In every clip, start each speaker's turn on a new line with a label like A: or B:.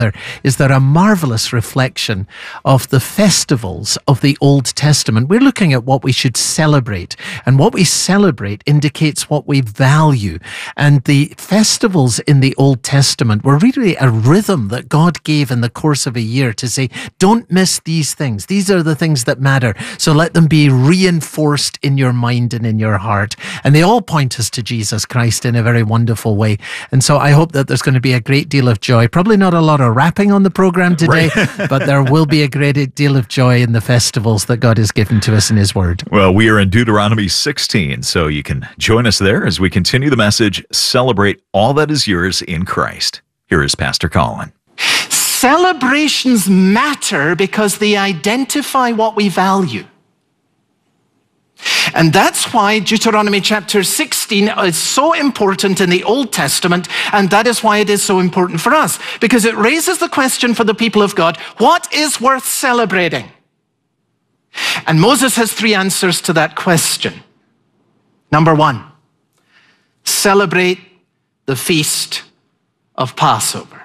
A: is there a marvelous reflection of the festivals of the Old Testament. We're looking at what we should celebrate, and what we celebrate indicates what we value. And the festivals in the Old Testament were really a rhythm that God gave in the course of a year to say, don't miss these things. These are the things that matter. So let them be reinforced in your mind and in your heart. And they all point us to Jesus Christ in a very wonderful way. And so I hope that there's going to be a great deal of joy. Probably not a lot of rapping on the program today, but there will be a great deal of joy in the festivals that God has given to us in His Word.
B: Well, we are in Deuteronomy 16, so you can join us there as we continue the message, Celebrate All That Is Yours in Christ. Here is Pastor Colin.
A: Celebrations matter because they identify what we value. And that's why Deuteronomy chapter 16 is so important in the Old Testament, and that is why it is so important for us, because it raises the question for the people of God, what is worth celebrating? And Moses has three answers to that question. Number one, celebrate the feast of Passover.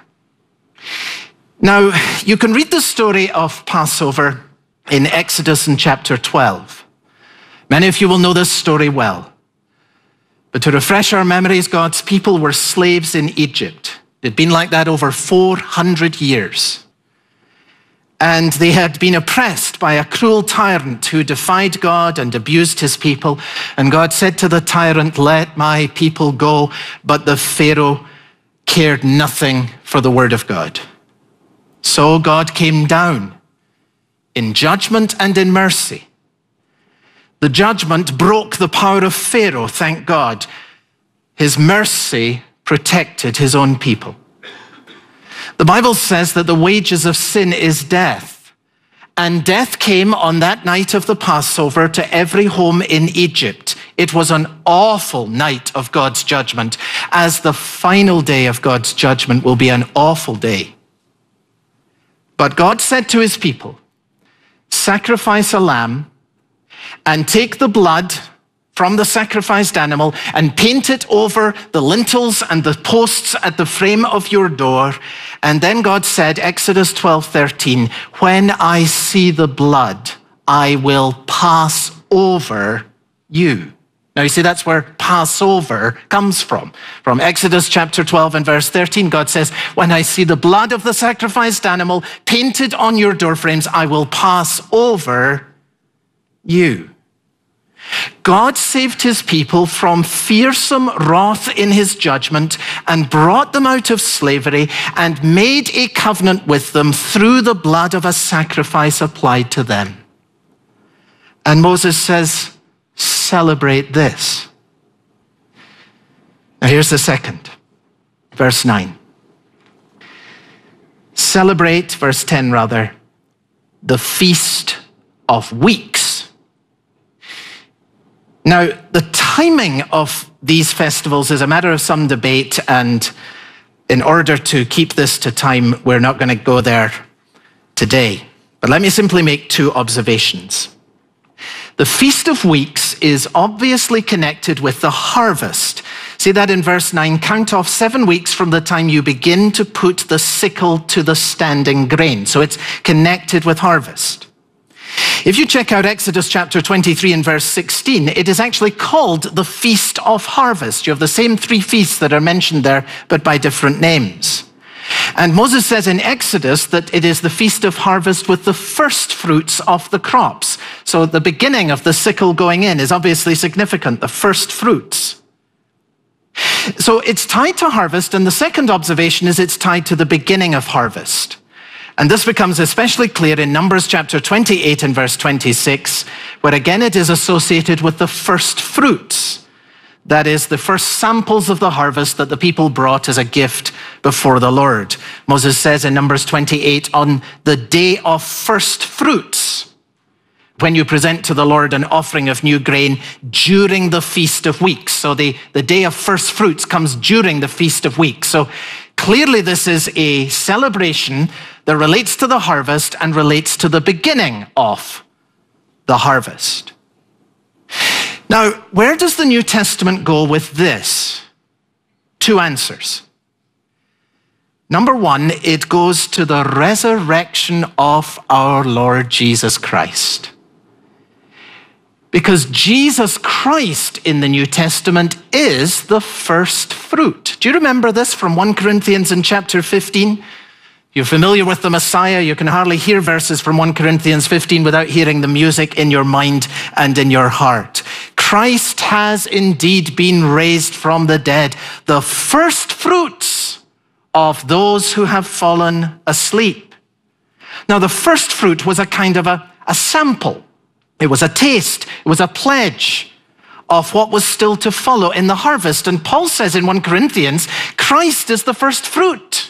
A: Now, you can read the story of Passover in Exodus in chapter 12. Many of you will know this story well. But to refresh our memories, God's people were slaves in Egypt. It had been like that over 400 years. And they had been oppressed by a cruel tyrant who defied God and abused his people. And God said to the tyrant, let my people go. But the Pharaoh cared nothing for the word of God. So God came down in judgment and in mercy. The judgment broke the power of Pharaoh, thank God. His mercy protected his own people. The Bible says that the wages of sin is death. And death came on that night of the Passover to every home in Egypt. It was an awful night of God's judgment, as the final day of God's judgment will be an awful day. But God said to his people, sacrifice a lamb, and take the blood from the sacrificed animal and paint it over the lintels and the posts at the frame of your door. And then God said, Exodus 12:13, when I see the blood, I will pass over you. Now you see, that's where Passover comes from. From Exodus chapter 12 and verse 13, God says, when I see the blood of the sacrificed animal painted on your doorframes, I will pass over you. God saved his people from fearsome wrath in his judgment and brought them out of slavery and made a covenant with them through the blood of a sacrifice applied to them. And Moses says, celebrate this. Now here's the second, verse 9. Celebrate, verse 10 rather, the Feast of Weeks. Now, the timing of these festivals is a matter of some debate, and in order to keep this to time, we're not going to go there today. But let me simply make two observations. The Feast of Weeks is obviously connected with the harvest. See that in verse 9, count off 7 weeks from the time you begin to put the sickle to the standing grain. So it's connected with harvest. If you check out Exodus chapter 23 and verse 16, it is actually called the Feast of Harvest. You have the same 3 feasts that are mentioned there, but by different names. And Moses says in Exodus that it is the Feast of Harvest with the first fruits of the crops. So the beginning of the sickle going in is obviously significant, the first fruits. So it's tied to harvest, and the second observation is it's tied to the beginning of harvest. And this becomes especially clear in Numbers chapter 28 and verse 26, where again it is associated with the first fruits. That is, the first samples of the harvest that the people brought as a gift before the Lord. Moses says in Numbers 28, on the day of first fruits, when you present to the Lord an offering of new grain during the Feast of Weeks. So the day of first fruits comes during the Feast of Weeks. So clearly this is a celebration that relates to the harvest and relates to the beginning of the harvest. Now, where does the New Testament go with this? 2 answers. Number one, it goes to the resurrection of our Lord Jesus Christ. Because Jesus Christ in the New Testament is the first fruit. Do you remember this from 1 Corinthians in chapter 15? You're familiar with the Messiah. You can hardly hear verses from 1 Corinthians 15 without hearing the music in your mind and in your heart. Christ has indeed been raised from the dead, the first fruits of those who have fallen asleep. Now, the first fruit was a kind of a sample. It was a taste. It was a pledge of what was still to follow in the harvest. And Paul says in 1 Corinthians, Christ is the first fruit.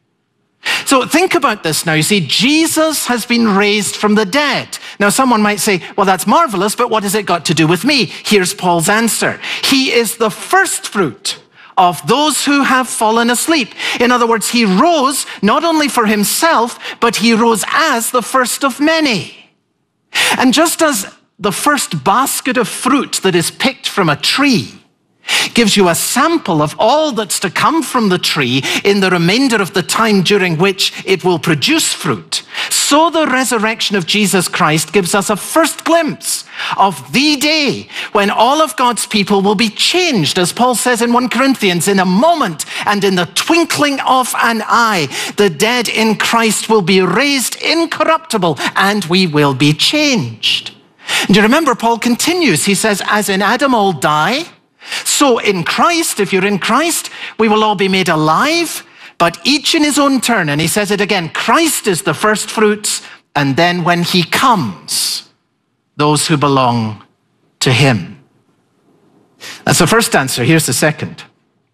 A: So think about this now. You see, Jesus has been raised from the dead. Now, someone might say, well, that's marvelous, but what has it got to do with me? Here's Paul's answer. He is the first fruit of those who have fallen asleep. In other words, he rose not only for himself, but he rose as the first of many. And just as the first basket of fruit that is picked from a tree gives you a sample of all that's to come from the tree in the remainder of the time during which it will produce fruit, so the resurrection of Jesus Christ gives us a first glimpse of the day when all of God's people will be changed, as Paul says in 1 Corinthians, in a moment and in the twinkling of an eye, the dead in Christ will be raised incorruptible and we will be changed. And you remember Paul continues, he says, as in Adam all die, so in Christ, if you're in Christ, we will all be made alive, but each in his own turn. And he says it again, Christ is the first fruits, and then when he comes, those who belong to him. That's the first answer. Here's the second.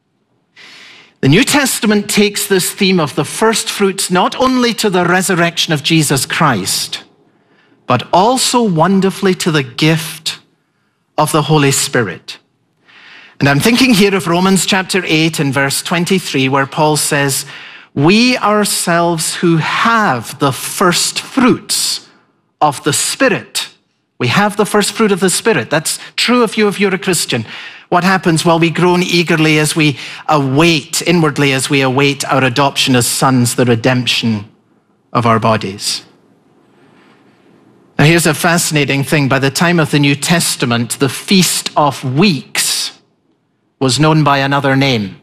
A: The New Testament takes this theme of the first fruits not only to the resurrection of Jesus Christ, but also wonderfully to the gift of the Holy Spirit. And I'm thinking here of Romans chapter 8 and verse 23, where Paul says, we ourselves who have the first fruits of the Spirit. We have the first fruit of the Spirit. That's true of you if you're a Christian. What happens? Well, we groan eagerly as we await, inwardly as we await our adoption as sons, the redemption of our bodies. Now here's a fascinating thing. By the time of the New Testament, the Feast of Weeks was known by another name.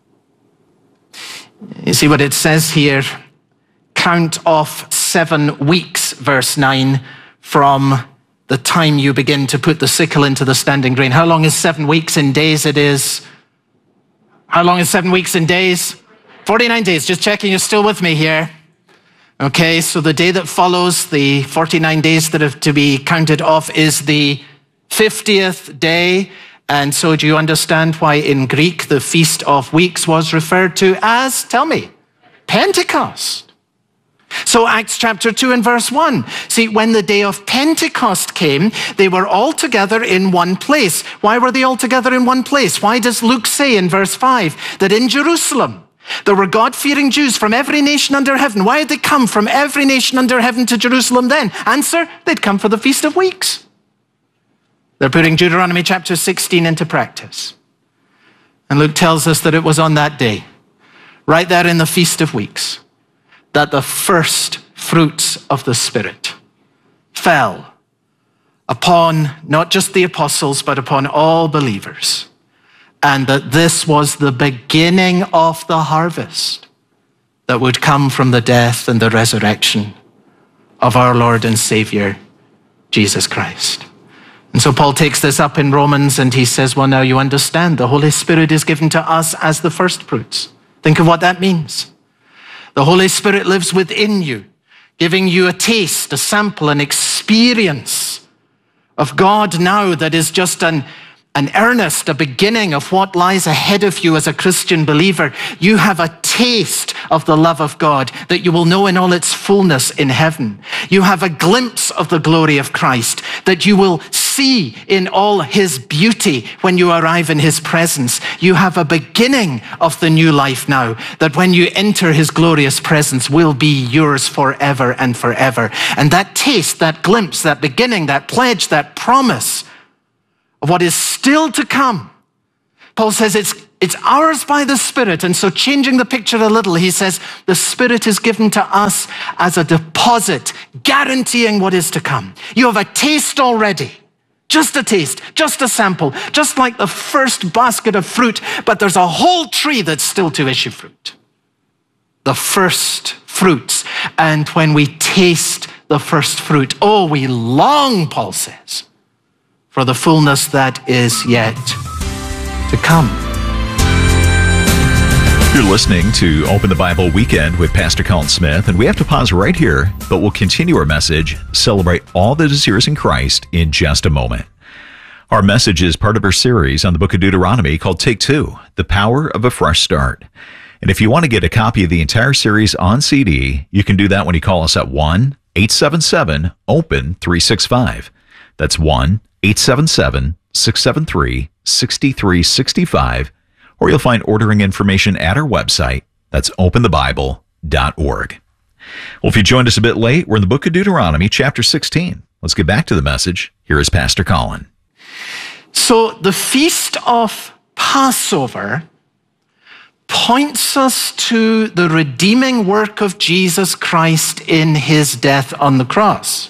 A: You see what it says here? Count off 7 weeks, verse 9, from the time you begin to put the sickle into the standing grain. How long is 7 weeks in days? It is, how long is 7 weeks in days? 49 days, just checking you're still with me here. Okay, so the day that follows the 49 days that have to be counted off is the 50th day. And so do you understand why in Greek the Feast of Weeks was referred to as, tell me, Pentecost? So Acts chapter 2 and verse 1. See, when the day of Pentecost came, they were all together in one place. Why were they all together in one place? Why does Luke say in verse 5 that in Jerusalem there were God-fearing Jews from every nation under heaven? Why had they come from every nation under heaven to Jerusalem then? Answer, they'd come for the Feast of Weeks. They're putting Deuteronomy chapter 16 into practice. And Luke tells us that it was on that day, right there in the Feast of Weeks, that the first fruits of the Spirit fell upon not just the apostles, but upon all believers. And that this was the beginning of the harvest that would come from the death and the resurrection of our Lord and Savior, Jesus Christ. And so Paul takes this up in Romans and he says, well, now you understand the Holy Spirit is given to us as the first fruits. Think of what that means. The Holy Spirit lives within you, giving you a taste, a sample, an experience of God now that is just an earnest, a beginning of what lies ahead of you as a Christian believer. You have a taste of the love of God that you will know in all its fullness in heaven. You have a glimpse of the glory of Christ that you will see in all his beauty when you arrive in his presence. You have a beginning of the new life now that when you enter his glorious presence will be yours forever and forever. And that taste, that glimpse, that beginning, that pledge, that promise of what is still to come, Paul says it's It's ours by the Spirit. And so changing the picture a little, he says, the Spirit is given to us as a deposit, guaranteeing what is to come. You have a taste already. Just a taste, just a sample, just like the first basket of fruit, but there's a whole tree that's still to issue fruit. The first fruits. And when we taste the first fruit, oh, we long, Paul says, for the fullness that is yet to come.
B: You're listening to Open the Bible Weekend with Pastor Colin Smith, and we have to pause right here, but we'll continue our message, Celebrate All That Is Yours in Christ, in just a moment. Our message is part of our series on the book of Deuteronomy called Take Two, The Power of a Fresh Start. And if you want to get a copy of the entire series on CD, you can do that when you call us at 1-877-OPEN-365. That's 1-877-673-6365. Or you'll find ordering information at our website. That's openthebible.org. Well, if you joined us a bit late, we're in the book of Deuteronomy, chapter 16. Let's get back to the message. Here is Pastor Colin.
A: So the Feast of Passover points us to the redeeming work of Jesus Christ in his death on the cross.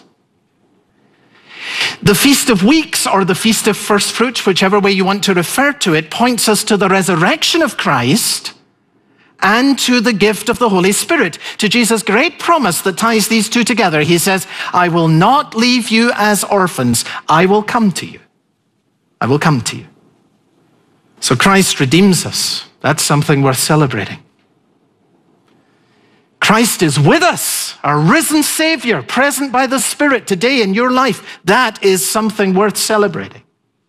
A: The Feast of Weeks, or the Feast of First Fruits, whichever way you want to refer to it, points us to the resurrection of Christ and to the gift of the Holy Spirit, to Jesus' great promise that ties these two together. He says, I will not leave you as orphans. I will come to you. I will come to you. So Christ redeems us. That's something worth celebrating. Christ is with us, our risen Savior, present by the Spirit today in your life. That is something worth celebrating.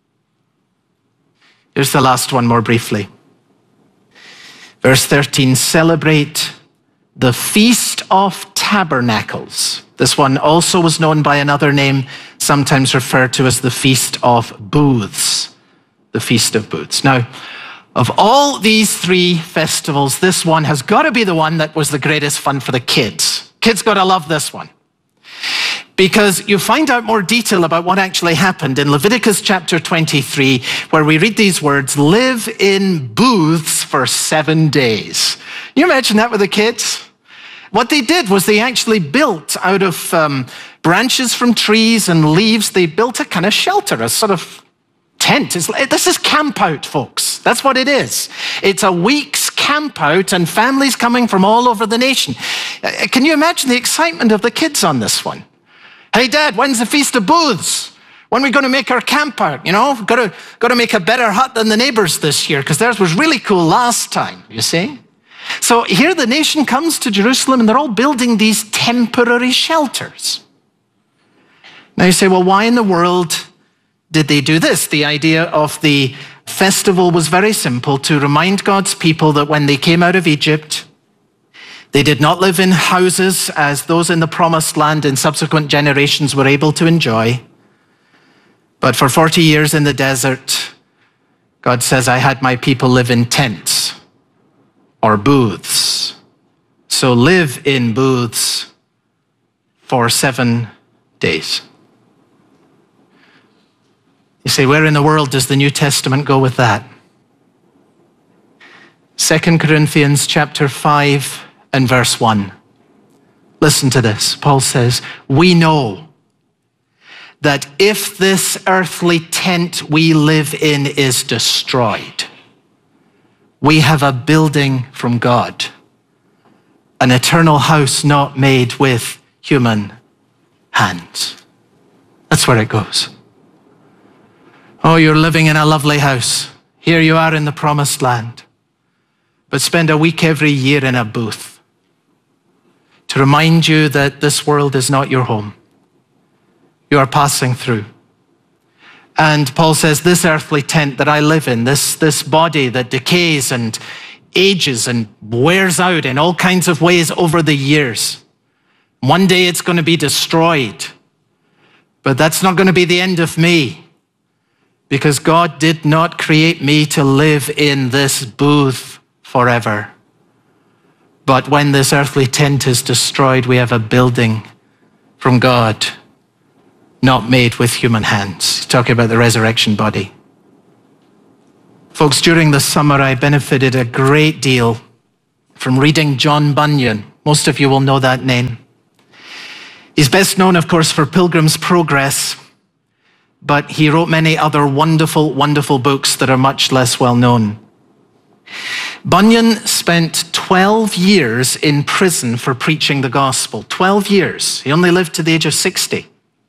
A: Here's the last one more briefly. Verse 13, celebrate the Feast of Tabernacles. This one also was known by another name, sometimes referred to as the Feast of Booths. The Feast of Booths. Now, of all these three festivals, this one has got to be the one that was the greatest fun for the kids. Kids got to love this one. Because you find out more detail about what actually happened in Leviticus chapter 23, where we read these words, live in booths for 7 days. Can you imagine that with the kids? What they did was they actually built out of branches from trees and leaves, they built a kind of shelter, a sort of tent. This is camp out, folks. That's what it is. It's a week's camp out and families coming from all over the nation. Can you imagine the excitement of the kids on this one? Hey, Dad, when's the Feast of Booths? When are we going to make our camp out? You know, got to make a better hut than the neighbors this year because theirs was really cool last time, you see? So here the nation comes to Jerusalem and they're all building these temporary shelters. Now you say, well, why in the world did they do this? The idea of the festival was very simple, to remind God's people that when they came out of Egypt, they did not live in houses as those in the promised land in subsequent generations were able to enjoy. But for 40 years in the desert, God says, I had my people live in tents or booths. So live in booths for 7 days. You say, where in the world does the New Testament go with that? 2 Corinthians chapter 5 and verse 1. Listen to this. Paul says, we know that if this earthly tent we live in is destroyed, we have a building from God, an eternal house not made with human hands. That's where it goes. Oh, you're living in a lovely house. Here you are in the promised land. But spend a week every year in a booth to remind you that this world is not your home. You are passing through. And Paul says, this earthly tent that I live in, this body that decays and ages and wears out in all kinds of ways over the years, one day it's going to be destroyed. But that's not going to be the end of me. Because God did not create me to live in this booth forever. But when this earthly tent is destroyed, we have a building from God, not made with human hands. He's talking about the resurrection body. Folks, during the summer, I benefited a great deal from reading John Bunyan. Most of you will know that name. He's best known, of course, for Pilgrim's Progress, but he wrote many other wonderful, wonderful books that are much less well known. Bunyan spent 12 years in prison for preaching the gospel. 12 years. He only lived to the age of 60.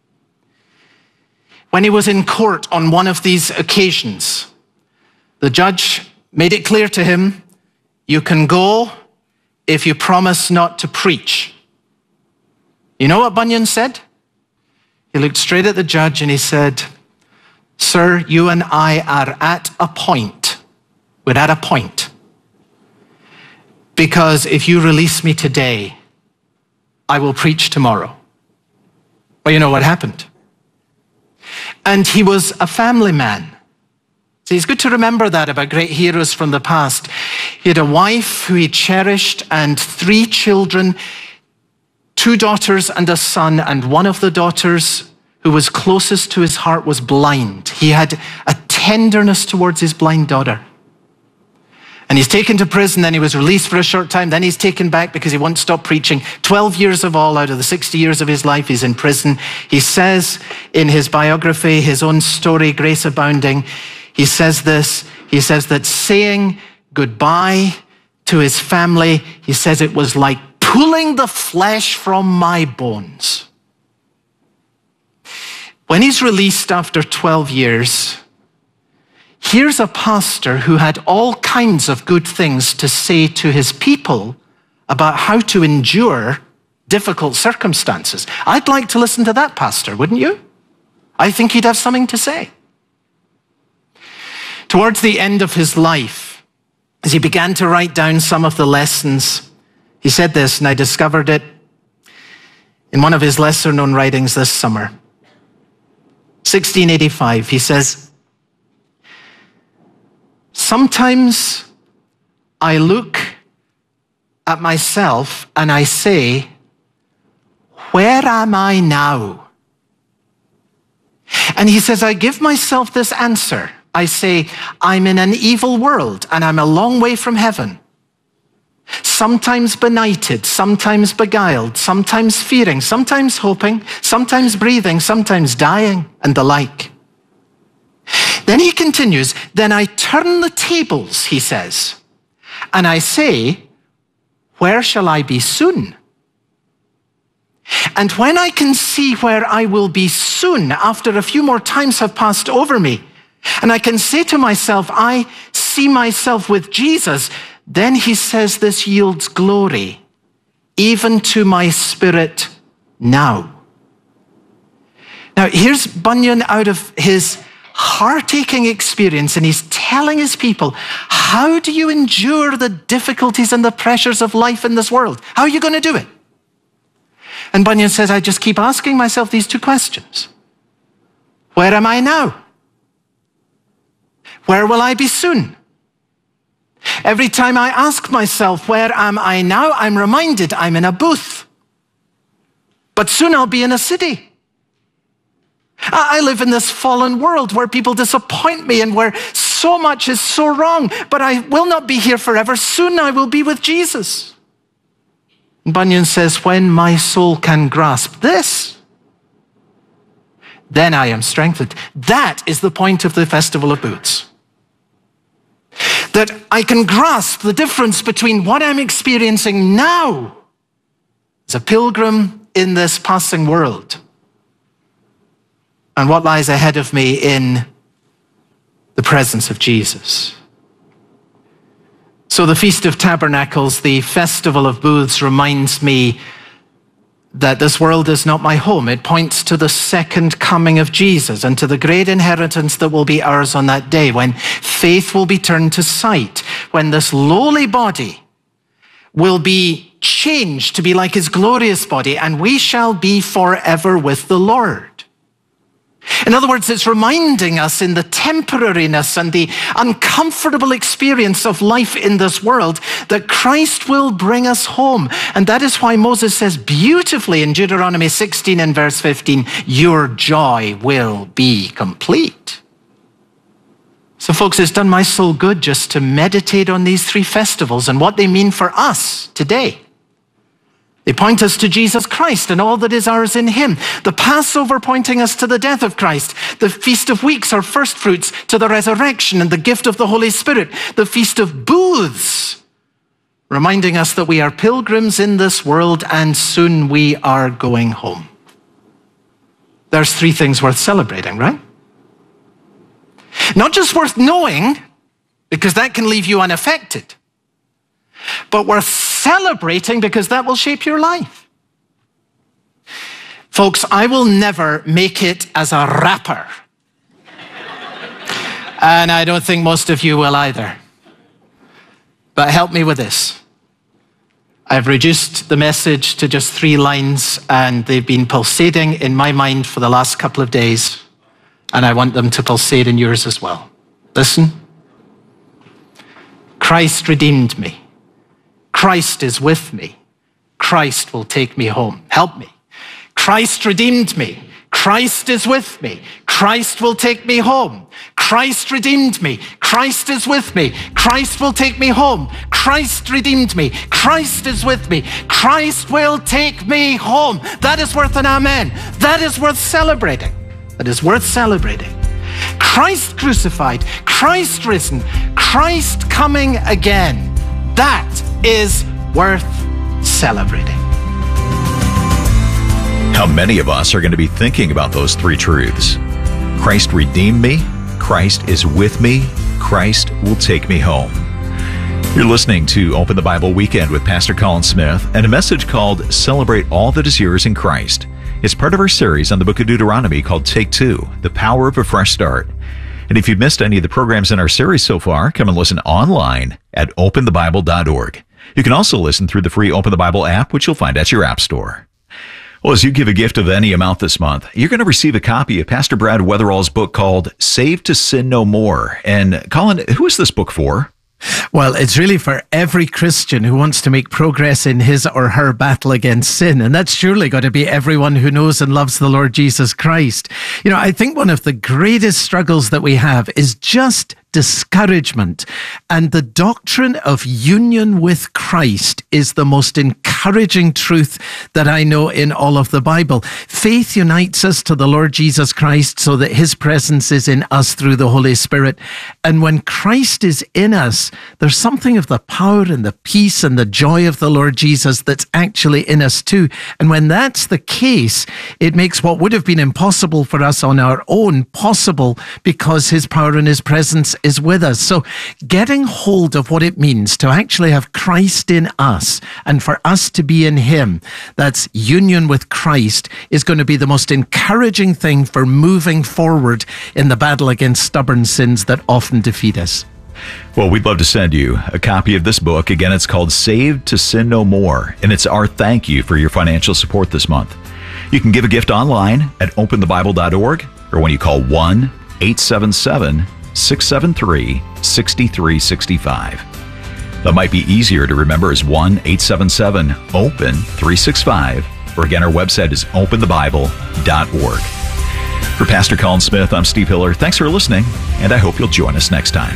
A: When he was in court on one of these occasions, the judge made it clear to him, you can go if you promise not to preach. You know what Bunyan said? He looked straight at the judge and he said, sir, you and I are at a point. We're at a point. Because if you release me today, I will preach tomorrow. Well, you know what happened. And he was a family man. So it's good to remember that about great heroes from the past. He had a wife who he cherished and 3 children, 2 daughters and a son, and one of the daughters who was closest to his heart was blind. He had a tenderness towards his blind daughter. And he's taken to prison, then he was released for a short time, then he's taken back because he won't stop preaching. 12 years of all out of the 60 years of his life, he's in prison. He says in his biography, his own story, Grace Abounding, he says this, he says that saying goodbye to his family, he says it was like pulling the flesh from my bones. When he's released after 12 years, here's a pastor who had all kinds of good things to say to his people about how to endure difficult circumstances. I'd like to listen to that pastor, wouldn't you? I think he'd have something to say. Towards the end of his life, as he began to write down some of the lessons, he said this, and I discovered it in one of his lesser-known writings this summer. 1685, he says, sometimes I look at myself and I say, where am I now? And he says, I give myself this answer. I say, I'm in an evil world and I'm a long way from heaven. Sometimes benighted, sometimes beguiled, sometimes fearing, sometimes hoping, sometimes breathing, sometimes dying, and the like. Then he continues, then I turn the tables, he says, and I say, where shall I be soon? And when I can see where I will be soon, after a few more times have passed over me, and I can say to myself, I see myself with Jesus, then he says this yields glory, even to my spirit now. Now here's Bunyan out of his heart-aching experience, and he's telling his people, how do you endure the difficulties and the pressures of life in this world? How are you going to do it? And Bunyan says, I just keep asking myself these 2 questions. Where am I now? Where will I be soon? Every time I ask myself, where am I now? I'm reminded I'm in a booth. But soon I'll be in a city. I live in this fallen world where people disappoint me and where so much is so wrong, but I will not be here forever. Soon I will be with Jesus. And Bunyan says, when my soul can grasp this, then I am strengthened. That is the point of the Festival of Booths. That I can grasp the difference between what I'm experiencing now as a pilgrim in this passing world and what lies ahead of me in the presence of Jesus. So the Feast of Tabernacles, the Festival of Booths, reminds me that this world is not my home. It points to the second coming of Jesus and to the great inheritance that will be ours on that day, when faith will be turned to sight, when this lowly body will be changed to be like his glorious body, and we shall be forever with the Lord. In other words, it's reminding us in the temporariness and the uncomfortable experience of life in this world that Christ will bring us home. And that is why Moses says beautifully in Deuteronomy 16 and verse 15, your joy will be complete. So folks, it's done my soul good just to meditate on these three festivals and what they mean for us today. They point us to Jesus Christ and all that is ours in him. The Passover pointing us to the death of Christ. The Feast of Weeks, our first fruits, to the resurrection and the gift of the Holy Spirit. The Feast of Booths, reminding us that we are pilgrims in this world and soon we are going home. There's three things worth celebrating, right? Not just worth knowing, because that can leave you unaffected, but worth celebrating because that will shape your life. Folks, I will never make it as a rapper. And I don't think most of you will either. But help me with this. I've reduced the message to just 3 lines, and they've been pulsating in my mind for the last couple of days, and I want them to pulsate in yours as well. Listen. Christ redeemed me. Christ is with me. Christ will take me home. Help me. Christ redeemed me. Christ is with me. Christ will take me home. Christ redeemed me. Christ is with me. Christ will take me home. Christ redeemed me. Christ is with me. Christ will take me home. That is worth an amen. That is worth celebrating. That is worth celebrating. Christ crucified. Christ risen. Christ coming again. That is worth celebrating.
B: How many of us are going to be thinking about those 3 truths? Christ redeemed me, Christ is with me, Christ will take me home. You're listening to Open the Bible Weekend with Pastor Colin Smith and a message called Celebrate All That Is Yours in Christ. It's part of our series on the book of Deuteronomy called Take 2, The Power of a Fresh Start. And if you've missed any of the programs in our series so far, come and listen online at openthebible.org. You can also listen through the free Open the Bible app, which you'll find at your app store. Well, as you give a gift of any amount this month, you're going to receive a copy of Pastor Brad Weatherall's book called Saved to Sin No More. And Colin, who is this book for?
A: Well, it's really for every Christian who wants to make progress in his or her battle against sin. And that's surely got to be everyone who knows and loves the Lord Jesus Christ. You know, I think one of the greatest struggles that we have is just discouragement. And the doctrine of union with Christ is the most encouraging truth that I know in all of the Bible. Faith unites us to the Lord Jesus Christ so that his presence is in us through the Holy Spirit. And when Christ is in us, there's something of the power and the peace and the joy of the Lord Jesus that's actually in us too. And when that's the case, it makes what would have been impossible for us on our own possible because his power and his presence is with us. So getting hold of what it means to actually have Christ in us and for us to be in him, that's union with Christ, is going to be the most encouraging thing for moving forward in the battle against stubborn sins that often defeat us.
B: Well, we'd love to send you a copy of this book. Again, it's called Saved to Sin No More, and it's our thank you for your financial support this month. You can give a gift online at openthebible.org or when you call 1-877-673-6365. That might be easier to remember as 1-877-OPEN-365, or again, our website is openthebible.org. For Pastor Colin Smith, I'm Steve Hiller. Thanks for listening, and I hope you'll join us next time.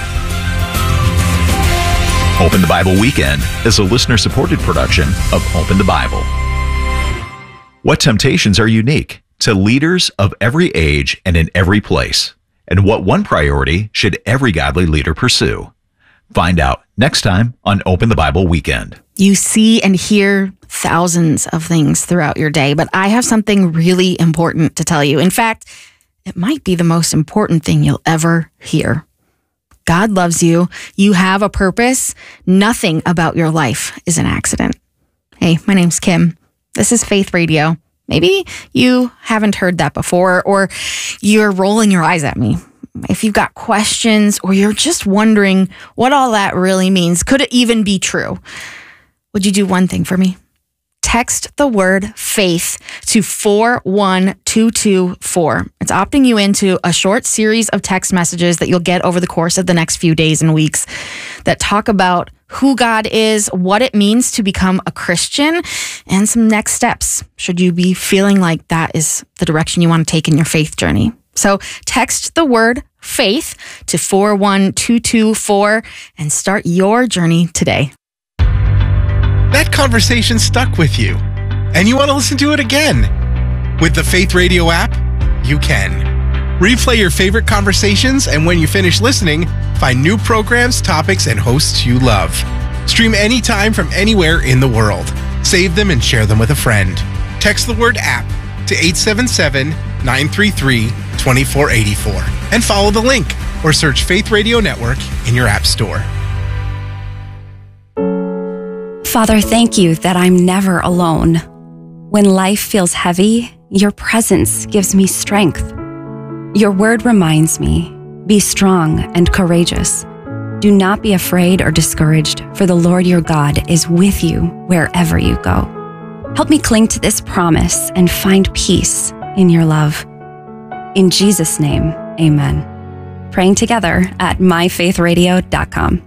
B: Open the Bible Weekend is a listener-supported production of Open the Bible. What temptations are unique to leaders of every age and in every place? And what one priority should every godly leader pursue? Find out next time on Open the Bible Weekend.
C: You see and hear thousands of things throughout your day, but I have something really important to tell you. In fact, it might be the most important thing you'll ever hear. God loves you. You have a purpose. Nothing about your life is an accident. Hey, my name's Kim. This is Faith Radio. Maybe you haven't heard that before, or you're rolling your eyes at me. If you've got questions, or you're just wondering what all that really means, could it even be true? Would you do one thing for me? Text the word faith to 41224. It's opting you into a short series of text messages that you'll get over the course of the next few days and weeks that talk about who God is, what it means to become a Christian, and some next steps should you be feeling like that is the direction you want to take in your faith journey. So text the word FAITH to 41224 and start your journey today.
D: That conversation stuck with you, and you want to listen to it again. With the Faith Radio app, you can. Replay your favorite conversations, and when you finish listening, find new programs, topics, and hosts you love. Stream anytime from anywhere in the world. Save them and share them with a friend. Text the word app to 877-933-2484 and follow the link or search Faith Radio Network in your app store.
E: Father, thank you that I'm never alone. When life feels heavy, your presence gives me strength. Your word reminds me, be strong and courageous. Do not be afraid or discouraged, for the Lord your God is with you wherever you go. Help me cling to this promise and find peace in your love. In Jesus' name, amen. Praying together at myfaithradio.com.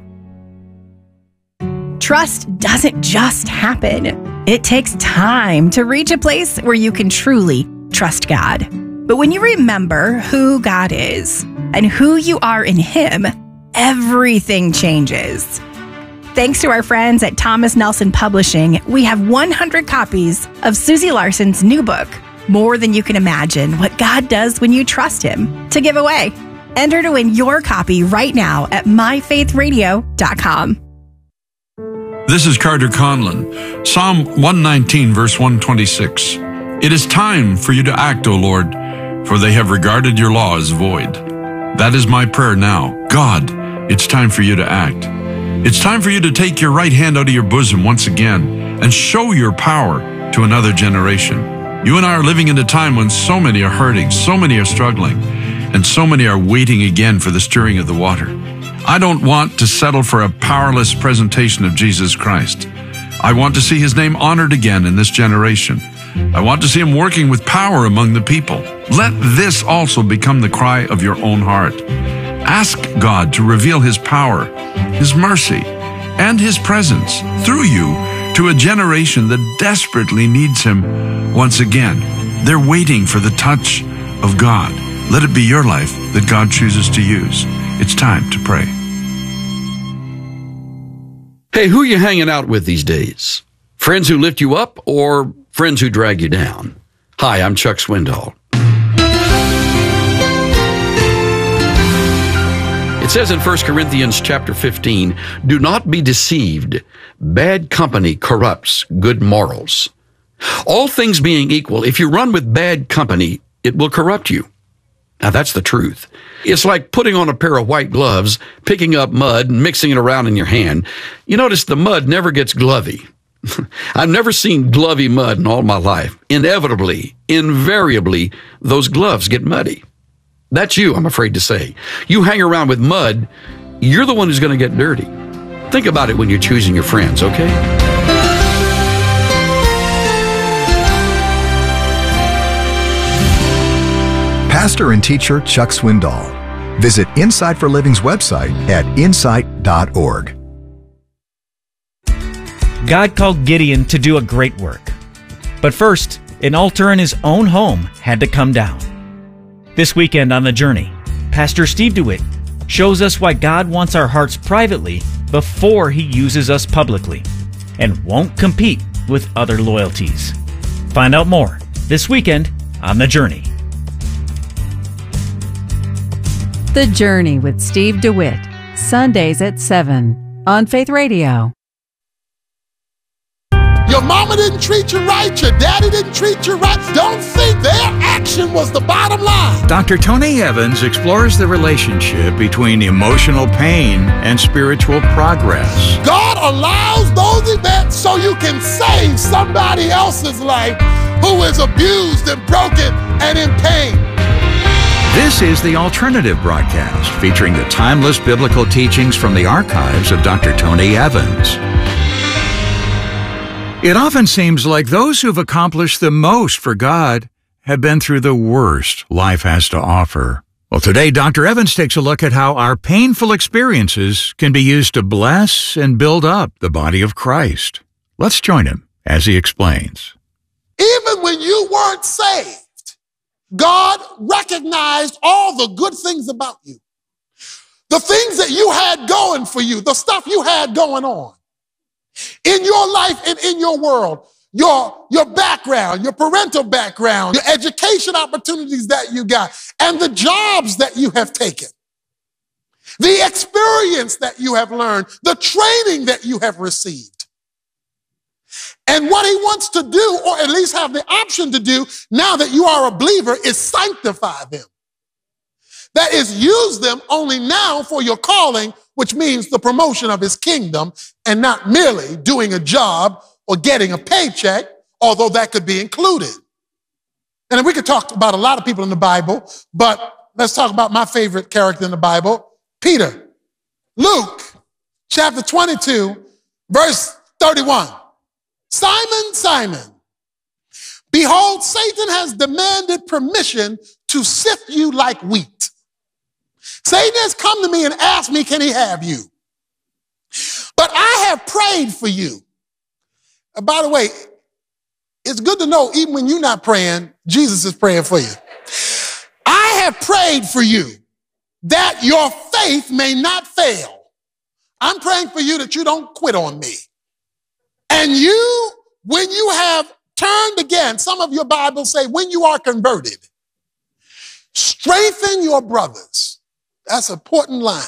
F: Trust doesn't just happen. It takes time to reach a place where you can truly trust God. But when you remember who God is and who you are in Him, everything changes. Thanks to our friends at Thomas Nelson Publishing, we have 100 copies of Susie Larson's new book, More Than You Can Imagine, What God Does When You Trust Him, to give away. Enter to win your copy right now at myfaithradio.com.
G: This is Carter Conlon. Psalm 119, verse 126. It is time for you to act, O Lord, for they have regarded your law as void. That is my prayer now. God, it's time for you to act. It's time for you to take your right hand out of your bosom once again and show your power to another generation. You and I are living in a time when so many are hurting, so many are struggling, and so many are waiting again for the stirring of the water. I don't want to settle for a powerless presentation of Jesus Christ. I want to see His name honored again in this generation. I want to see Him working with power among the people. Let this also become the cry of your own heart. Ask God to reveal His power, His mercy, and His presence through you to a generation that desperately needs Him once again. They're waiting for the touch of God. Let it be your life that God chooses to use. It's time to pray.
H: Hey, who are you hanging out with these days? Friends who lift you up or friends who drag you down? Hi, I'm Chuck Swindoll. It says in 1 Corinthians chapter 15, do not be deceived. Bad company corrupts good morals. All things being equal, if you run with bad company, it will corrupt you. Now, that's the truth. It's like putting on a pair of white gloves, picking up mud, and mixing it around in your hand. You notice the mud never gets glovy. I've never seen glovy mud in all my life. Inevitably, invariably, those gloves get muddy. That's you, I'm afraid to say. You hang around with mud, you're the one who's going to get dirty. Think about it when you're choosing your friends, okay?
I: Pastor and teacher Chuck Swindoll. Visit Insight for Living's website at insight.org.
J: God called Gideon to do a great work. But first, an altar in his own home had to come down. This weekend on The Journey, Pastor Steve DeWitt shows us why God wants our hearts privately before He uses us publicly and won't compete with other loyalties. Find out more this weekend on The Journey.
K: The Journey with Steve DeWitt, Sundays at 7 on Faith Radio.
L: Your mama didn't treat you right, your daddy didn't treat you right. Don't think their action was the bottom line.
M: Dr. Tony Evans explores the relationship between emotional pain and spiritual progress.
L: God allows those events so you can save somebody else's life who is abused and broken and in pain.
M: This is the Alternative Broadcast, featuring the timeless biblical teachings from the archives of Dr. Tony Evans. It often seems like those who've accomplished the most for God have been through the worst life has to offer. Well, today, Dr. Evans takes a look at how our painful experiences can be used to bless and build up the body of Christ. Let's join him as he explains.
L: Even when you weren't saved, God recognized all the good things about you. The things that you had going for you, the stuff you had going on in your life and in your world, your background, your parental background, your education opportunities that you got, and the jobs that you have taken, the experience that you have learned, the training that you have received. And what he wants to do, or at least have the option to do now that you are a believer, is sanctify them. That is, use them only now for your calling, which means the promotion of his kingdom, and not merely doing a job or getting a paycheck, although that could be included. And we could talk about a lot of people in the Bible, but let's talk about my favorite character in the Bible, Peter. Luke chapter 22, verse 31. Simon, Simon, behold, Satan has demanded permission to sift you like wheat. Satan has come to me and asked me, can he have you? But I have prayed for you. By the way, it's good to know even when you're not praying, Jesus is praying for you. I have prayed for you that your faith may not fail. I'm praying for you that you don't quit on me. And you, when you have turned again, some of your Bibles say when you are converted, strengthen your brothers. That's an important line.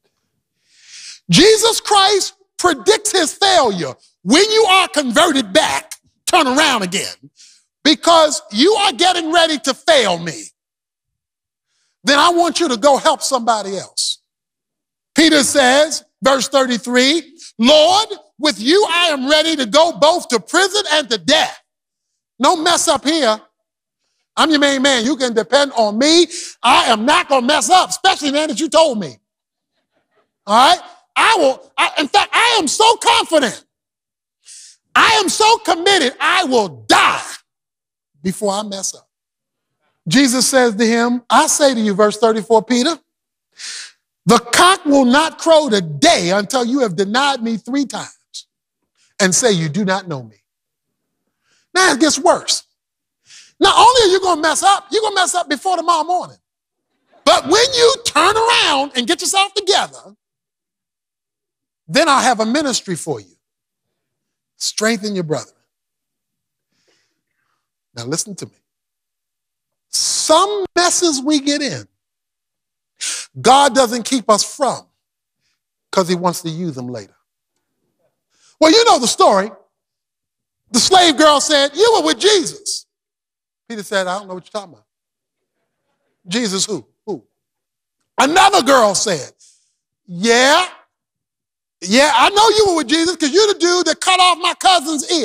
L: Jesus Christ predicts his failure. When you are converted back, turn around again, because you are getting ready to fail me. Then I want you to go help somebody else. Peter says, verse 33, Lord, with you I am ready to go both to prison and to death. No mess up here. I'm your main man. You can depend on me. I am not going to mess up, especially now that you told me. All right? In fact, I am so confident. I am so committed, I will die before I mess up. Jesus says to him, I say to you, verse 34, Peter, the cock will not crow today until you have denied me 3 times and say you do not know me. Now it gets worse. Not only are you going to mess up, you're going to mess up before tomorrow morning. But when you turn around and get yourself together, then I'll have a ministry for you. Strengthen your brethren. Now listen to me. Some messes we get in, God doesn't keep us from because he wants to use them later. Well, you know the story. The slave girl said, you were with Jesus. Peter said, I don't know what you're talking about. Jesus who? Who? Another girl said, yeah, I know you were with Jesus because you're the dude that cut off my cousin's ear.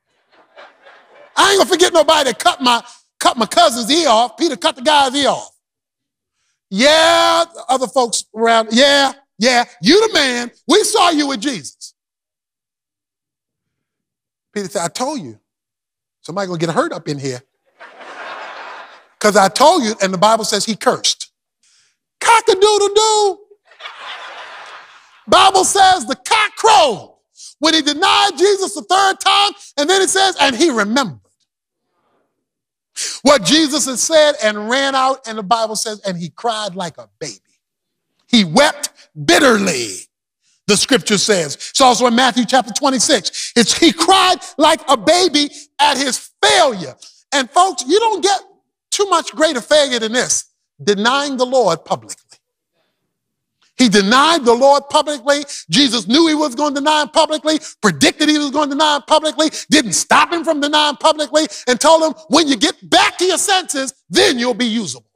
L: I ain't gonna forget nobody that cut my cousin's ear off. Peter cut the guy's ear off. Yeah, other folks around, yeah, you the man. We saw you with Jesus. Peter said, I told you. Somebody gonna get hurt up in here. Because I told you, and the Bible says he cursed. Cock-a-doodle-doo. Bible says the cock crowed when he denied Jesus the 3rd time, and then it says, and he remembered what Jesus had said and ran out, and the Bible says, and he cried like a baby. He wept bitterly, the scripture says. It's also in Matthew chapter 26. He cried like a baby at his failure. And folks, you don't get too much greater failure than this, denying the Lord publicly. He denied the Lord publicly. Jesus knew he was going to deny him publicly, predicted he was going to deny him publicly, didn't stop him from denying publicly, and told him, when you get back to your senses, then you'll be usable.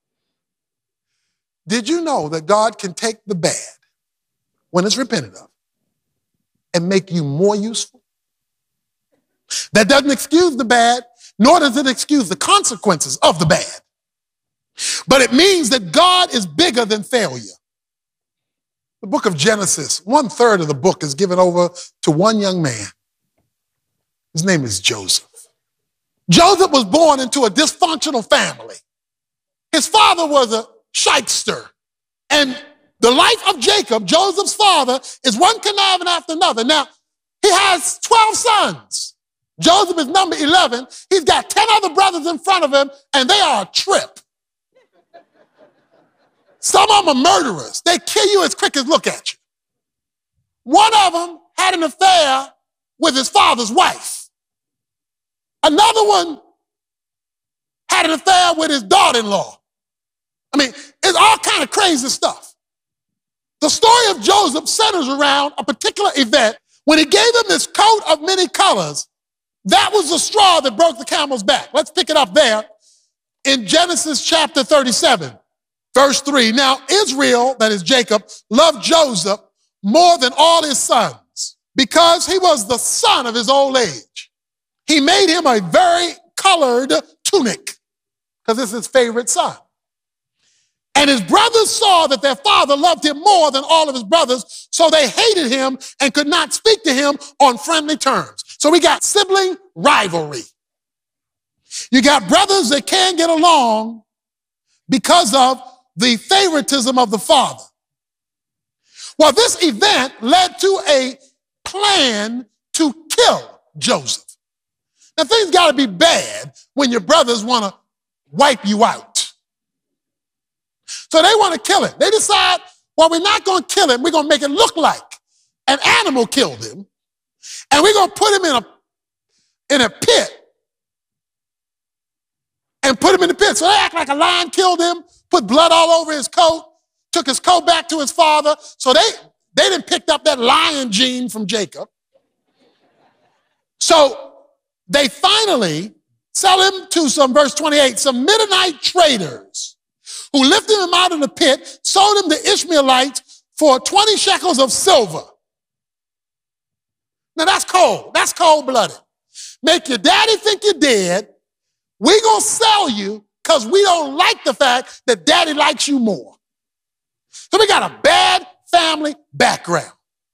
L: Did you know that God can take the bad, when it's repented of, and make you more useful? That doesn't excuse the bad, nor does it excuse the consequences of the bad. But it means that God is bigger than failure. The book of Genesis, 1/3 of the book is given over to one young man. His name is Joseph. Joseph was born into a dysfunctional family. His father was a shyster. And the life of Jacob, Joseph's father, is one conniving after another. Now, he has 12 sons. Joseph is number 11. He's got 10 other brothers in front of him, and they are a trip. Some of them are murderers. They kill you as quick as look at you. One of them had an affair with his father's wife. Another one had an affair with his daughter-in-law. I mean, it's all kind of crazy stuff. The story of Joseph centers around a particular event. When he gave him this coat of many colors, that was the straw that broke the camel's back. Let's pick it up there in Genesis chapter 37, verse 3. Now, Israel, that is Jacob, loved Joseph more than all his sons because he was the son of his old age. He made him a very colored tunic because it's his favorite son. And his brothers saw that their father loved him more than all of his brothers, so they hated him and could not speak to him on friendly terms. So we got sibling rivalry. You got brothers that can't get along because of the favoritism of the father. Well, this event led to a plan to kill Joseph. Now, things got to be bad when your brothers want to wipe you out. So they want to kill him. They decide, well, we're not going to kill him. We're going to make it look like an animal killed him. And we're going to put him in a pit. And put him in the pit. So they act like a lion killed him, put blood all over his coat, took his coat back to his father. So they didn't pick up that lion gene from Jacob. So they finally sell him to verse 28, some Midianite traders who lifted him out of the pit, sold him to Ishmaelites for 20 shekels of silver. Now that's cold. That's cold-blooded. Make your daddy think you're dead. We're going to sell you because we don't like the fact that daddy likes you more. So we got a bad family background.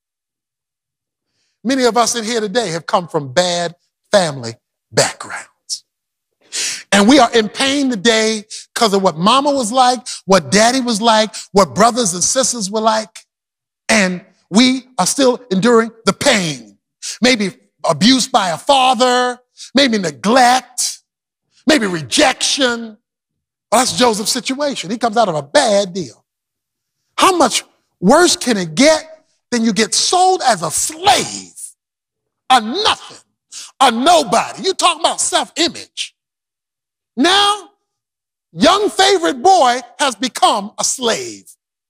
L: Many of us in here today have come from bad family backgrounds. And we are in pain today because of what mama was like, what daddy was like, what brothers and sisters were like. And we are still enduring the pain. Maybe abuse by a father, maybe neglect, maybe rejection. Well, that's Joseph's situation. He comes out of a bad deal. How much worse can it get than you get sold as a slave, a nothing, a nobody? You talking about self-image. Now, young favorite boy has become a slave.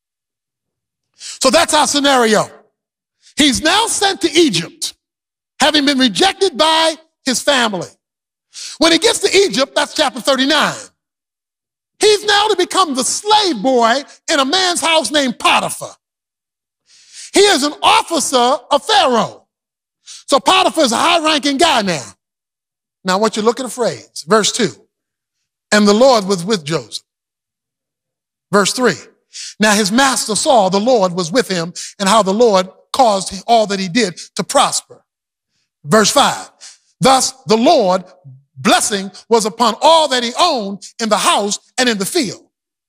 L: So that's our scenario. He's now sent to Egypt, having been rejected by his family. When he gets to Egypt, that's chapter 39. He's now to become the slave boy in a man's house named Potiphar. He is an officer of Pharaoh. So Potiphar is a high-ranking guy now. Now I want you to look at the phrase, verse 2. And the Lord was with Joseph. Verse 3. Now his master saw the Lord was with him and how the Lord caused all that he did to prosper. Verse 5. Thus the Lord blessing was upon all that he owned in the house and in the field.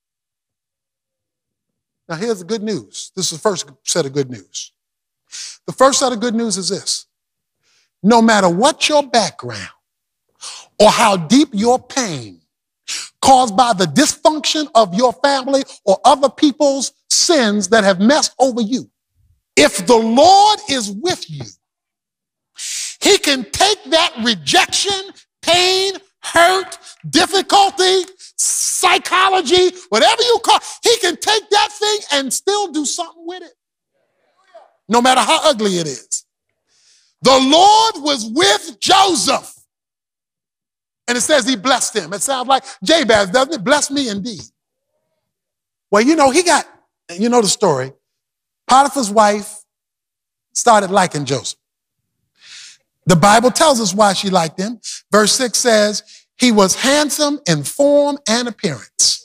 L: Now here's the good news. This is the first set of good news. The first set of good news is this. No matter what your background or how deep your pain caused by the dysfunction of your family or other people's sins that have messed over you, if the Lord is with you, he can take that rejection, pain, hurt, difficulty, psychology, whatever you call it, he can take that thing and still do something with it, no matter how ugly it is. The Lord was with Joseph. And it says he blessed him. It sounds like Jabez, doesn't it? Bless me indeed. Well, you know the story. Potiphar's wife started liking Joseph. The Bible tells us why she liked him. Verse 6 says, he was handsome in form and appearance.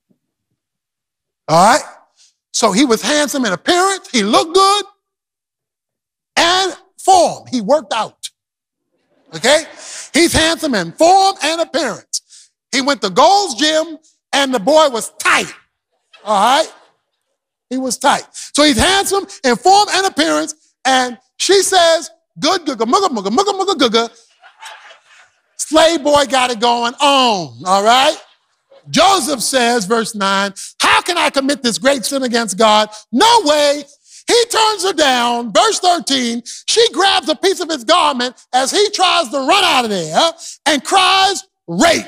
L: All right? So he was handsome in appearance. He looked good. And form. He worked out. Okay? He's handsome in form and appearance. He went to Gold's Gym and the boy was tight. All right? He was tight. So he's handsome in form and appearance. And she says, good, googa, mugga, mugga, mugga, mugga, googa. Slave boy got it going on, all right? Joseph says, verse 9, how can I commit this great sin against God? No way. He turns her down. Verse 13, she grabs a piece of his garment as he tries to run out of there and cries, rape.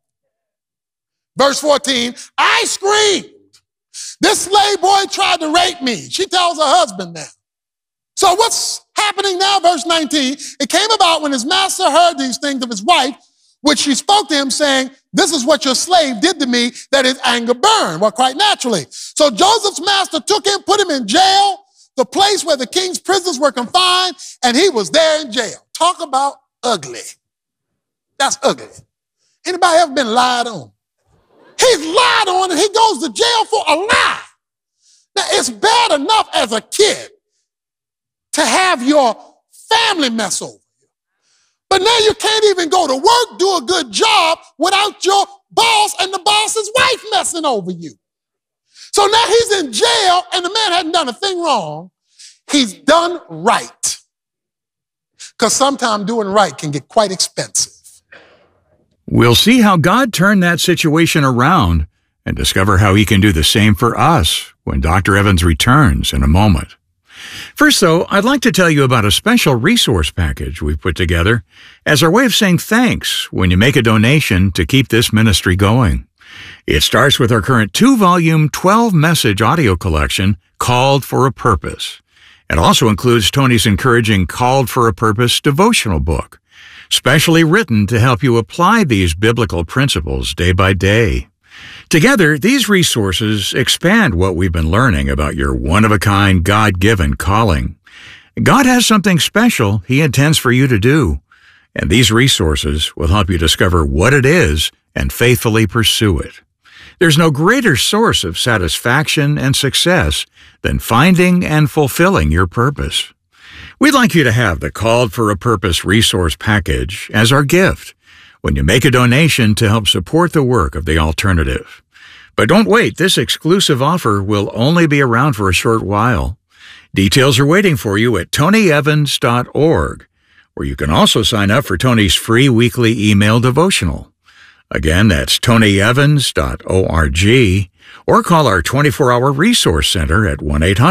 L: Verse 14, I screamed. This slave boy tried to rape me. She tells her husband now. So what's happening now? Verse 19, it came about when his master heard these things of his wife, which she spoke to him saying, this is what your slave did to me, that his anger burned. Well, quite naturally. So Joseph's master took him, put him in jail, the place where the king's prisoners were confined, and he was there in jail. Talk about ugly. That's ugly. Anybody ever been lied on? He's lied on and he goes to jail for a lie. Now, it's bad enough as a kid to have your family mess over you. But now you can't even go to work, do a good job without your boss and the boss's wife messing over you. So now he's in jail and the man hadn't done a thing wrong. He's done right. Because sometimes doing right can get quite expensive.
M: We'll see how God turned that situation around and discover how he can do the same for us when Dr. Evans returns in a moment. First, though, I'd like to tell you about a special resource package we've put together as our way of saying thanks when you make a donation to keep this ministry going. It starts with our current 2-volume, 12-message audio collection, Called for a Purpose. It also includes Tony's encouraging Called for a Purpose devotional book, specially written to help you apply these biblical principles day by day. Together, these resources expand what we've been learning about your one-of-a-kind, God-given calling. God has something special he intends for you to do, and these resources will help you discover what it is and faithfully pursue it. There's no greater source of satisfaction and success than finding and fulfilling your purpose. We'd like you to have the Called for a Purpose resource package as our gift when you make a donation to help support the work of the alternative. But don't wait, this exclusive offer will only be around for a short while. Details are waiting for you at tonyevans.org, where you can also sign up for Tony's free weekly email devotional. Again, that's tonyevans.org, or call our 24-hour resource center at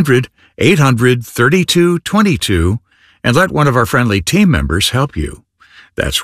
M: 1-800-800-3222 and let one of our friendly team members help you. That's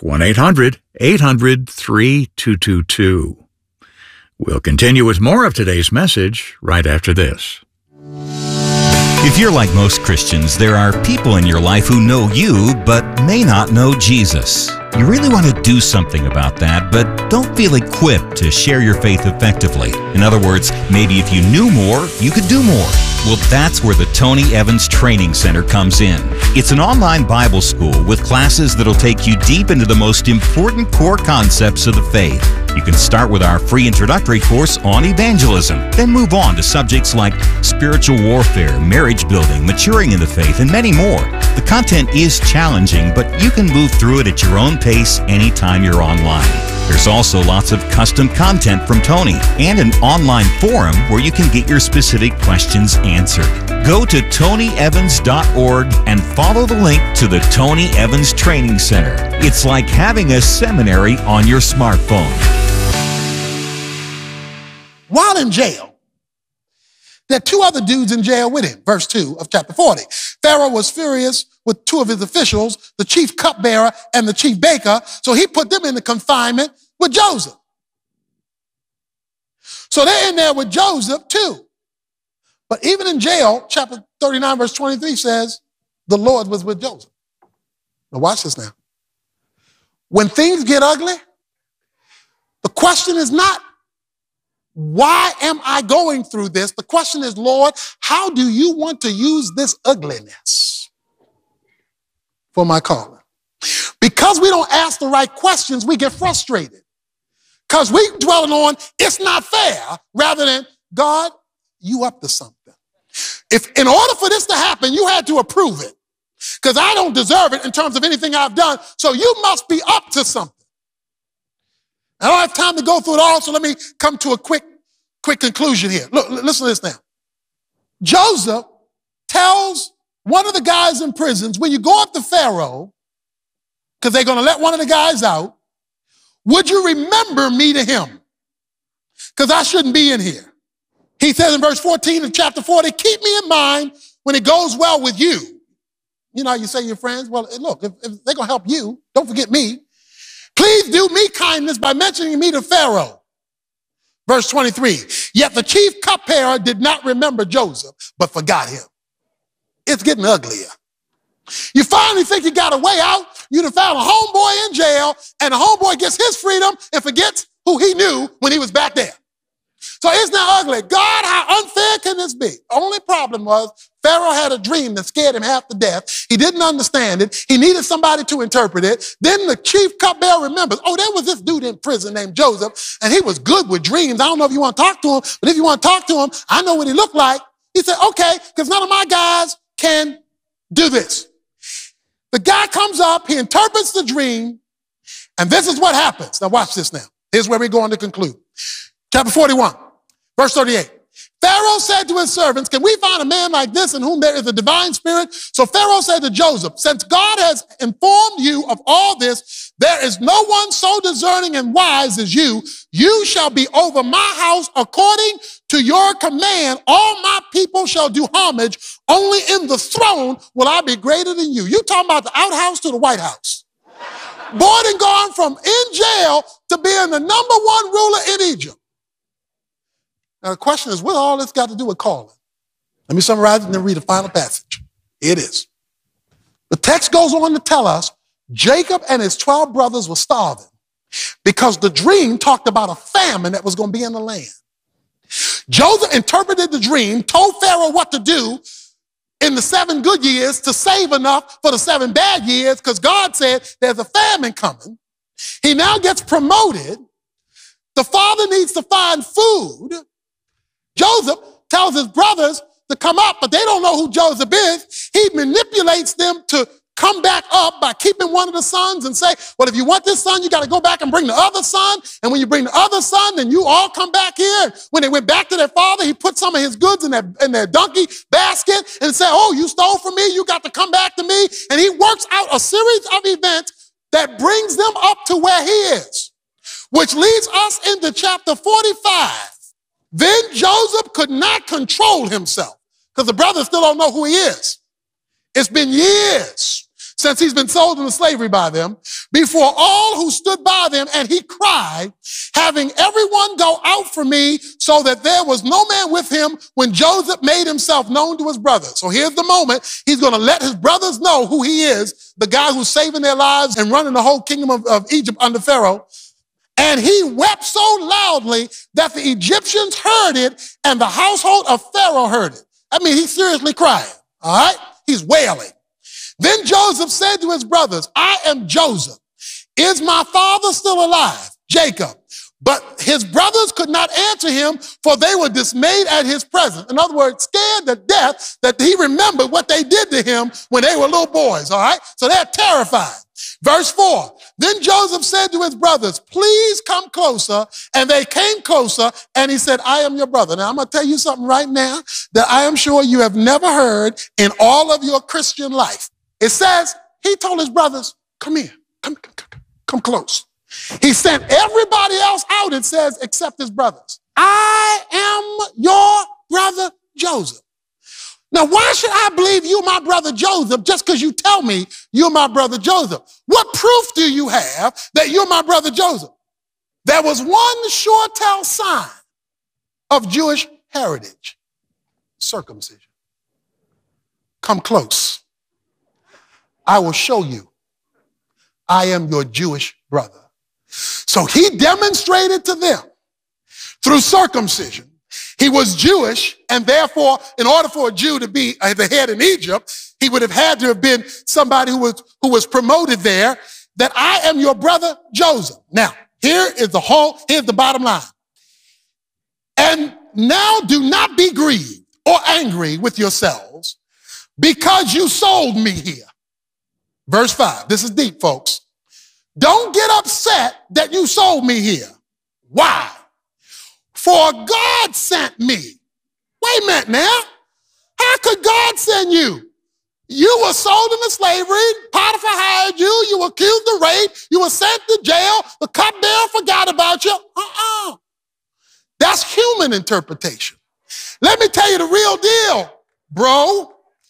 M: 1-800-800-3222. We'll continue with more of today's message right after this.
N: If you're like most Christians, there are people in your life who know you but may not know Jesus. You really want to do something about that, but don't feel equipped to share your faith effectively. In other words, maybe if you knew more, you could do more. Well, that's where the Tony Evans Training Center comes in. It's an online Bible school with classes that'll take you deep into the most important core concepts of the faith. You can start with our free introductory course on evangelism, then move on to subjects like spiritual warfare, marriage building, maturing in the faith, and many more. The content is challenging, but you can move through it at your own pace anytime you're online. There's also lots of custom content from Tony and an online forum where you can get your specific questions answered. Go to tonyevans.org and follow the link to the Tony Evans Training Center. It's like having a seminary on your smartphone.
L: While in jail, there are two other dudes in jail with him, verse 2 of chapter 40. Pharaoh was furious with two of his officials, the chief cupbearer and the chief baker, so he put them into confinement with Joseph. So they're in there with Joseph too. But even in jail, chapter 39, verse 23 says, the Lord was with Joseph. Now watch this now. When things get ugly, the question is not, why am I going through this? The question is, Lord, how do you want to use this ugliness for my calling? Because we don't ask the right questions, we get frustrated. Because we dwelling on, it's not fair, rather than, God, you up to something. If in order for this to happen, you had to approve it. Because I don't deserve it in terms of anything I've done, so you must be up to something. I don't have time to go through it all, so let me come to a quick conclusion here. Look, listen to this now. Joseph tells one of the guys in prisons, when you go up to Pharaoh, because they're going to let one of the guys out, would you remember me to him? Because I shouldn't be in here. He says in verse 14 of chapter 40, keep me in mind when it goes well with you. You know how you say to your friends, well, look, if they're going to help you, don't forget me. Please do me kindness by mentioning me to Pharaoh. Verse 23, yet the chief cupbearer did not remember Joseph, but forgot him. It's getting uglier. You finally think you got a way out. You'd have found a homeboy in jail, and the homeboy gets his freedom and forgets who he knew when he was back there. So it's now ugly. God, how unfair can this be? Only problem was Pharaoh had a dream that scared him half to death. He didn't understand it. He needed somebody to interpret it. Then the chief cupbearer remembers, oh, there was this dude in prison named Joseph, and he was good with dreams. I don't know if you want to talk to him, but if you want to talk to him, I know what he looked like. He said, okay, because none of my guys can do this. The guy comes up, he interprets the dream, and this is what happens. Now watch this now. Here's where we're going to conclude. Chapter 41, verse 38. Pharaoh said to his servants, can we find a man like this in whom there is a divine spirit? So Pharaoh said to Joseph, since God has informed you of all this, there is no one so discerning and wise as you. You shall be over my house according to your command. All my people shall do homage. Only in the throne will I be greater than you. You talking about the outhouse to the White House. Boy, and gone from in jail to being the number one ruler in Egypt. Now, the question is, what all this got to do with calling? Let me summarize it and then read the final passage. It is. The text goes on to tell us Jacob and his 12 brothers were starving because the dream talked about a famine that was going to be in the land. Joseph interpreted the dream, told Pharaoh what to do in the 7 good years to save enough for the 7 bad years because God said there's a famine coming. He now gets promoted. The father needs to find food. Joseph tells his brothers to come up, but they don't know who Joseph is. He manipulates them to come back up by keeping one of the sons and say, well, if you want this son, you got to go back and bring the other son. And when you bring the other son, then you all come back here. When they went back to their father, he put some of his goods in their donkey basket and said, oh, you stole from me. You got to come back to me. And he works out a series of events that brings them up to where he is, which leads us into chapter 45. Then Joseph could not control himself because the brothers still don't know who he is. It's been years since he's been sold into slavery by them, before all who stood by them, and he cried, having everyone go out for me, so that there was no man with him when Joseph made himself known to his brothers. So here's the moment. He's going to let his brothers know who he is, the guy who's saving their lives and running the whole kingdom of Egypt under Pharaoh. And he wept so loudly that the Egyptians heard it and the household of Pharaoh heard it. I mean, he's seriously crying, all right? He's wailing. Then Joseph said to his brothers, I am Joseph. Is my father still alive? Jacob. But his brothers could not answer him, for they were dismayed at his presence. In other words, scared to death that he remembered what they did to him when they were little boys, all right? So they're terrified. Verse 4, then Joseph said to his brothers, please come closer. And they came closer, and he said, I am your brother. Now, I'm going to tell you something right now that I am sure you have never heard in all of your Christian life. It says, he told his brothers, come here, come close. He sent everybody else out, it says, except his brothers. I am your brother Joseph. Now, why should I believe you my brother Joseph just because you tell me you're my brother Joseph? What proof do you have that you're my brother Joseph? There was one sure tell sign of Jewish heritage: circumcision. Come close. I will show you I am your Jewish brother. So he demonstrated to them through circumcision. He was Jewish, and therefore, in order for a Jew to be the head in Egypt, he would have had to have been somebody who was promoted there, that I am your brother Joseph. Now, here's the bottom line. And now do not be grieved or angry with yourselves because you sold me here. Verse 5. This is deep, folks. Don't get upset that you sold me here. Why? For God sent me. Wait a minute now. How could God send you? You were sold into slavery. Potiphar hired you. You were accused of rape. You were sent to jail. The cupbearer forgot about you. That's human interpretation. Let me tell you the real deal, bro.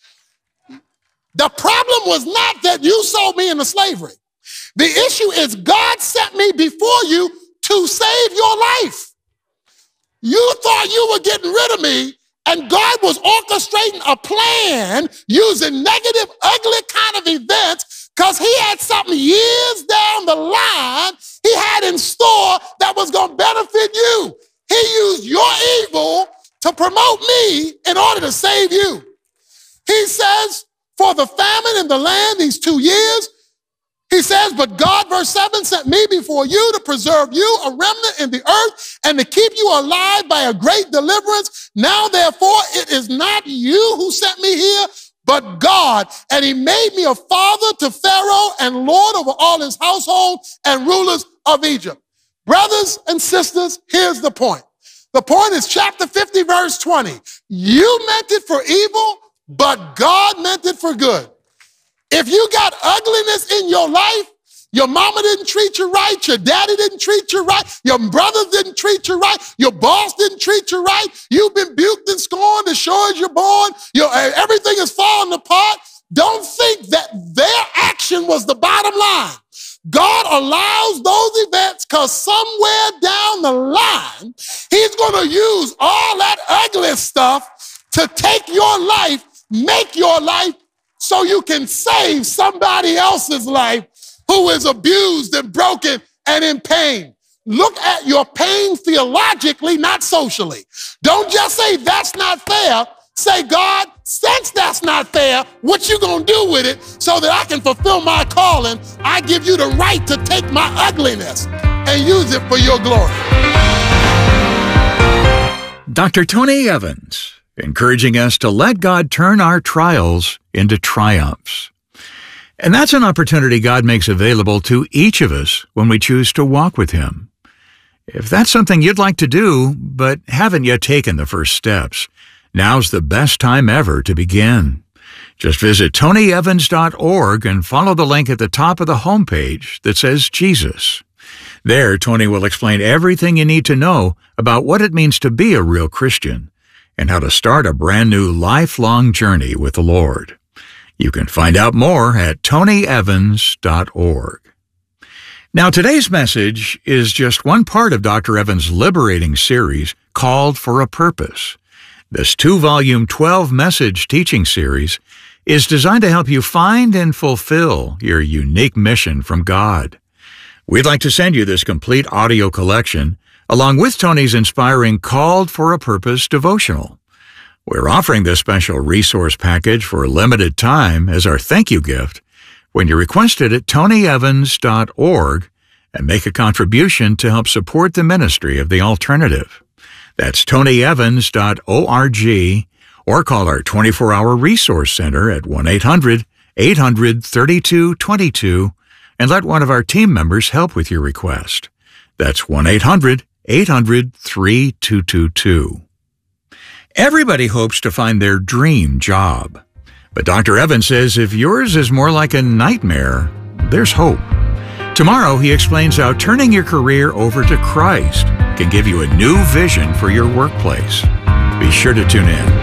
L: The problem was not that you sold me into slavery. The issue is God sent me before you to save your life. You thought you were getting rid of me, and God was orchestrating a plan using negative, ugly kind of events because he had something years down the line he had in store that was going to benefit you. He used your evil to promote me in order to save you. He says, for the famine in the land these 2 years, he says, but God, verse 7, sent me before you to preserve you, a remnant in the earth, and to keep you alive by a great deliverance. Now, therefore, it is not you who sent me here, but God. And he made me a father to Pharaoh and Lord over all his household and rulers of Egypt. Brothers and sisters, here's the point. The point is chapter 50, verse 20. You meant it for evil, but God meant it for good. If you got ugliness in your life, your mama didn't treat you right, your daddy didn't treat you right, your brothers didn't treat you right, your boss didn't treat you right, you've been buked and scorned as sure as you're born, everything is falling apart, don't think that their action was the bottom line. God allows those events because somewhere down the line, he's going to use all that ugly stuff to take your life, make your life, so you can save somebody else's life who is abused and broken and in pain. Look at your pain theologically, not socially. Don't just say that's not fair. Say, God, since that's not fair, what you gonna do with it so that I can fulfill my calling? I give you the right to take my ugliness and use it for your glory.
M: Dr. Tony Evans, encouraging us to let God turn our trials into triumphs. And that's an opportunity God makes available to each of us when we choose to walk with him. If that's something you'd like to do, but haven't yet taken the first steps, now's the best time ever to begin. Just visit tonyevans.org and follow the link at the top of the homepage that says Jesus. There, Tony will explain everything you need to know about what it means to be a real Christian and how to start a brand new lifelong journey with the Lord. You can find out more at tonyevans.org. Now, today's message is just one part of Dr. Evans' liberating series called For a Purpose. This 2-volume, 12-message teaching series is designed to help you find and fulfill your unique mission from God. We'd like to send you this complete audio collection along with Tony's inspiring Called for a Purpose devotional. We're offering this special resource package for a limited time as our thank you gift when you request it at tonyevans.org and make a contribution to help support the ministry of The Alternative. That's tonyevans.org or call our 24-hour resource center at 1-800-800-3222 and let one of our team members help with your request. That's 1-800-800-3222. Everybody hopes to find their dream job. But Dr. Evans says if yours is more like a nightmare, there's hope. Tomorrow, he explains how turning your career over to Christ can give you a new vision for your workplace. Be sure to tune in.